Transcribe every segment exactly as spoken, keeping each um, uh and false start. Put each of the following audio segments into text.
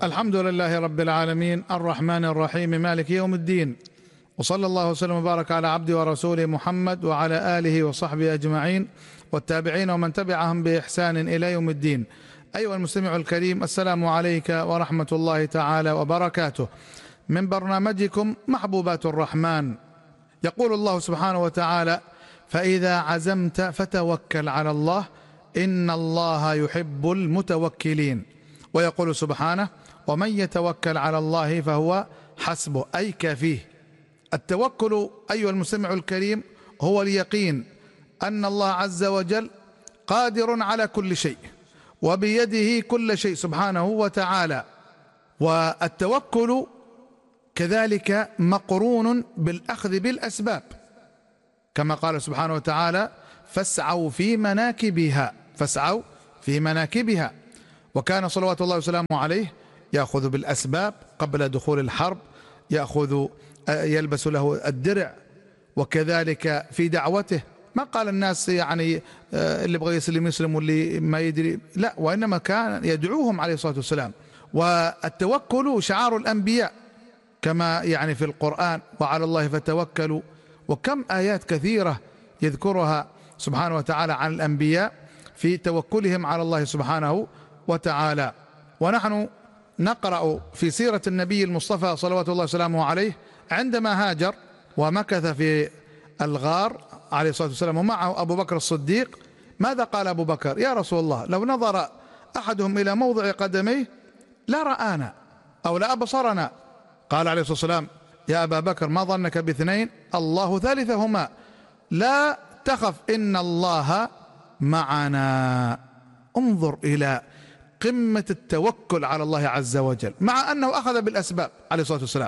الحمد لله رب العالمين الرحمن الرحيم مالك يوم الدين، وصلى الله وسلم وبارك على عبده ورسوله محمد وعلى آله وصحبه أجمعين والتابعين ومن تبعهم بإحسان إلى يوم الدين. أيها المستمع الكريم، السلام عليك ورحمة الله تعالى وبركاته، من برنامجكم محبوبات الرحمن. يقول الله سبحانه وتعالى: فإذا عزمت فتوكل على الله إن الله يحب المتوكلين. ويقول سبحانه: ومن يتوكل على الله فهو حسبه، أي كافيه. التوكل أيها المستمع الكريم هو اليقين أن الله عز وجل قادر على كل شيء وبيده كل شيء سبحانه وتعالى. والتوكل كذلك مقرون بالأخذ بالأسباب، كما قال سبحانه وتعالى: فاسعوا في مناكبها، فاسعوا في مناكبها. وكان صلوات الله وسلامه عليه يأخذ بالأسباب قبل دخول الحرب، يأخذ يلبس له الدرع، وكذلك في دعوته ما قال الناس يعني اللي يبغى يسلم يسلم واللي ما يدري، لا، وإنما كان يدعوهم عليه الصلاة والسلام. والتوكل شعار الأنبياء كما يعني في القرآن: وعلى الله فتوكلوا. وكم آيات كثيرة يذكرها سبحانه وتعالى عن الأنبياء في توكلهم على الله سبحانه وتعالى. ونحن نقرأ في سيرة النبي المصطفى صلوات الله وسلامه عليه عندما هاجر ومكث في الغار عليه الصلاة والسلام ومعه أبو بكر الصديق. ماذا قال أبو بكر؟ يا رسول الله، لو نظر أحدهم إلى موضع قدميه لا رآنا أو لا أبصرنا. قال عليه الصلاة والسلام: يا أبا بكر، ما ظنك باثنين الله ثالثهما، لا تخف إن الله معنا. انظر إلى قمة التوكل على الله عز وجل، مع أنه أخذ بالأسباب عليه الصلاة والسلام.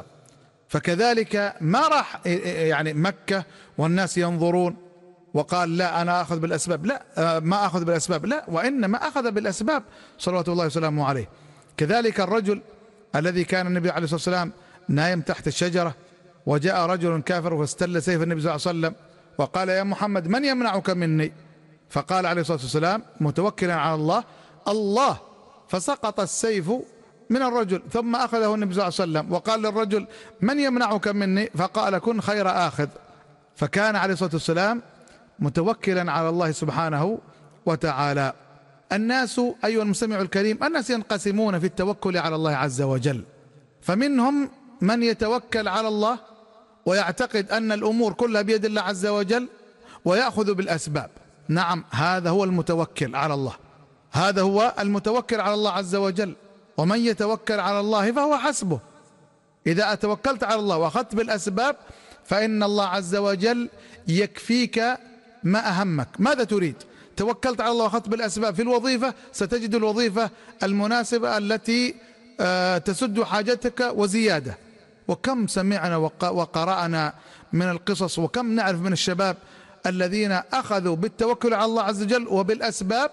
فكذلك ما راح يعني مكة والناس ينظرون وقال لا أنا أخذ بالأسباب، لا ما أخذ بالأسباب، لا، وإنما أخذ بالأسباب صلوات الله وسلامه عليه. كذلك الرجل الذي كان النبي عليه الصلاة والسلام نايم تحت الشجرة، وجاء رجل كافر واستل سيف النبي صلى الله عليه وسلم وقال: يا محمد، من يمنعك مني؟ فقال عليه الصلاة والسلام متوكلا على الله: الله. فسقط السيف من الرجل، ثم أخذه النبي صلى الله عليه وسلم وقال للرجل: من يمنعك مني؟ فقال: كن خير آخذ. فكان عليه الصلاة والسلام متوكلا على الله سبحانه وتعالى. الناس أيها المستمع الكريم، الناس ينقسمون في التوكل على الله عز وجل، فمنهم من يتوكل على الله ويعتقد أن الأمور كلها بيد الله عز وجل ويأخذ بالأسباب. نعم، هذا هو المتوكل على الله، هذا هو المتوكل على الله عز وجل. ومن يتوكل على الله فهو حسبه. إذا توكلت على الله وأخذت بالأسباب فإن الله عز وجل يكفيك ما أهمك. ماذا تريد؟ توكلت على الله وأخذت بالأسباب في الوظيفة، ستجد الوظيفة المناسبة التي تسد حاجتك وزيادة. وكم سمعنا وقرأنا من القصص، وكم نعرف من الشباب الذين أخذوا بالتوكل على الله عز وجل وبالأسباب،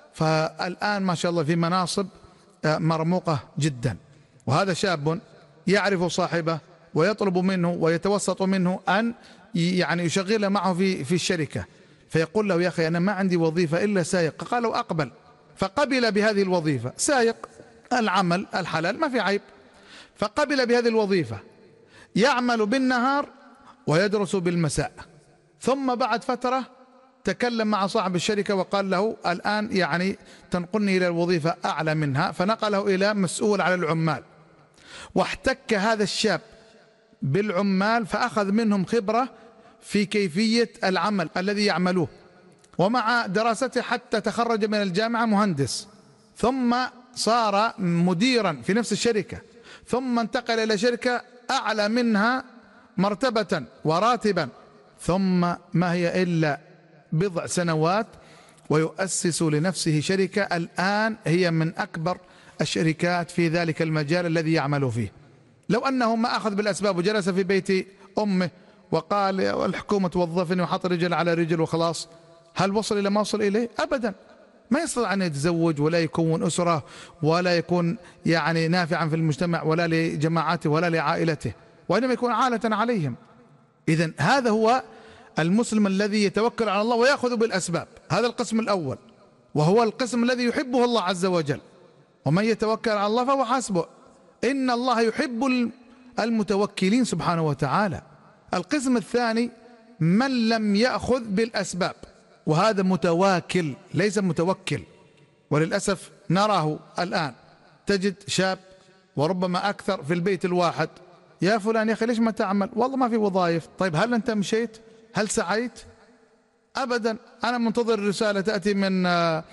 فالآن ما شاء الله في مناصب مرموقة جدا. وهذا شاب يعرف صاحبه ويطلب منه ويتوسط منه أن يعني يشغل معه في في الشركة، فيقول له: يا أخي، أنا ما عندي وظيفة إلا سائق. قال له: أقبل. فقبل بهذه الوظيفة، سائق، العمل الحلال ما في عيب. فقبل بهذه الوظيفة، يعمل بالنهار ويدرس بالمساء. ثم بعد فترة تكلم مع صاحب الشركة وقال له: الآن يعني تنقلني إلى الوظيفة أعلى منها، فنقله إلى مسؤول على العمال. واحتك هذا الشاب بالعمال فأخذ منهم خبرة في كيفية العمل الذي يعملوه، ومع دراسته حتى تخرج من الجامعة مهندس، ثم صار مديرا في نفس الشركة، ثم انتقل إلى شركة أعلى منها مرتبة وراتبا، ثم ما هي إلا بضع سنوات ويؤسس لنفسه شركة الآن هي من أكبر الشركات في ذلك المجال الذي يعمل فيه. لو أنه ما أخذ بالأسباب وجلس في بيت أمه وقال: الحكومة توظفني وحط رجل على رجل وخلاص، هل وصل إلى ما وصل إليه؟ أبدا. ما يستطيع أن يتزوج ولا يكون أسرة ولا يكون يعني نافعا في المجتمع ولا لجماعته ولا لعائلته، وإنما يكون عالة عليهم. إذن هذا هو المسلم الذي يتوكل على الله ويأخذ بالأسباب، هذا القسم الأول، وهو القسم الذي يحبه الله عز وجل. ومن يتوكل على الله فهو حسبه. إن الله يحب المتوكلين سبحانه وتعالى. القسم الثاني من لم يأخذ بالأسباب، وهذا متواكل ليس متوكل. وللأسف نراه الآن، تجد شاب وربما أكثر في البيت الواحد، يا فلان يا أخي ليش ما تعمل؟ والله ما في وظائف. طيب هل أنت مشيت؟ هل سعيت؟ أبدا، أنا منتظر رسالة تأتي من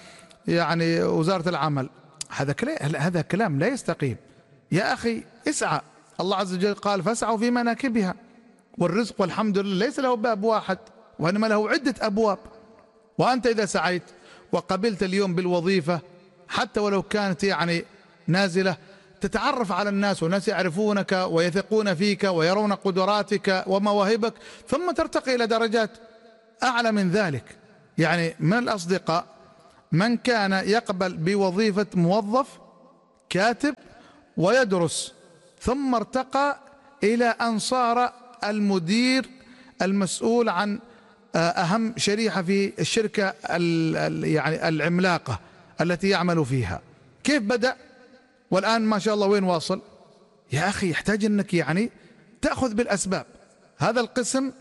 يعني وزارة العمل. هذا هذا كلام لا يستقيم. يا أخي اسعى، الله عز وجل قال فاسعوا في مناكبها. والرزق والحمد لله ليس له باب واحد، وإنما له عدة أبواب. وأنت إذا سعيت وقبلت اليوم بالوظيفة حتى ولو كانت يعني نازلة، تتعرف على الناس والناس يعرفونك ويثقون فيك ويرون قدراتك ومواهبك، ثم ترتقي إلى درجات أعلى من ذلك. يعني من الأصدقاء من كان يقبل بوظيفة موظف كاتب ويدرس، ثم ارتقى إلى أن صار المدير المسؤول عن أهم شريحة في الشركة يعني العملاقة التي يعمل فيها. كيف بدأ والآن ما شاء الله وين واصل؟ يا أخي يحتاج أنك يعني تأخذ بالأسباب. هذا القسم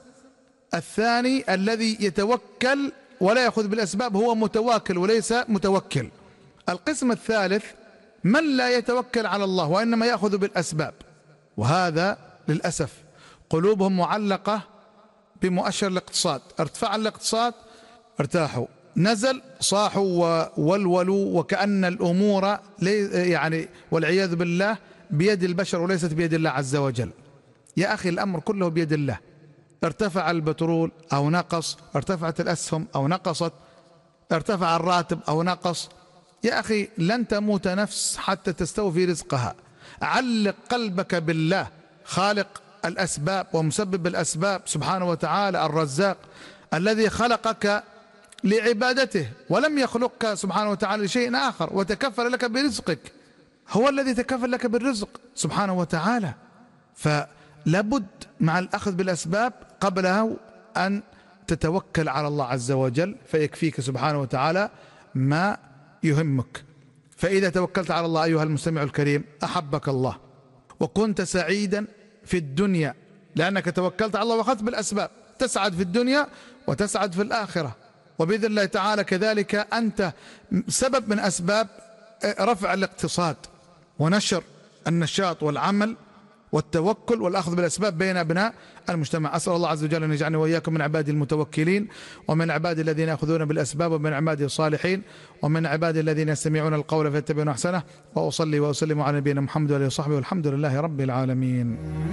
الثاني الذي يتوكل ولا يأخذ بالأسباب هو متواكل وليس متوكل. القسم الثالث من لا يتوكل على الله وإنما يأخذ بالأسباب، وهذا للأسف قلوبهم معلقة بمؤشر الاقتصاد. ارتفع الاقتصاد ارتاحوا، نزل صاحوا وولولوا، وكأن الأمور يعني والعياذ بالله بيد البشر وليست بيد الله عز وجل. يا أخي الأمر كله بيد الله. ارتفع البترول أو نقص، ارتفعت الأسهم أو نقصت، ارتفع الراتب أو نقص. يا أخي لن تموت نفس حتى تستوفي رزقها. علق قلبك بالله خالق الأسباب ومسبب الأسباب سبحانه وتعالى، الرزاق الذي خلقك لعبادته ولم يخلقك سبحانه وتعالى لشيء آخر، وتكفل لك برزقك. هو الذي تكفل لك بالرزق سبحانه وتعالى. فلابد مع الأخذ بالأسباب قبله أن تتوكل على الله عز وجل، فيكفيك سبحانه وتعالى ما يهمك. فإذا توكلت على الله أيها المستمع الكريم أحبك الله، وكنت سعيدا في الدنيا لأنك توكلت على الله وأخذت بالأسباب. تسعد في الدنيا وتسعد في الآخرة، وبإذن الله تعالى كذلك أنت سبب من أسباب رفع الاقتصاد ونشر النشاط والعمل والتوكل والأخذ بالأسباب بين أبناء المجتمع. أسأل الله عز وجل أن يجعلني وإياكم من عباده المتوكلين، ومن عباده الذين يأخذون بالأسباب، ومن عباده الصالحين، ومن عباده الذين يستمعون القول فيتبعون أحسنه. وأصلي وأسلم على نبينا محمد وآله وصحبه، والحمد لله رب العالمين.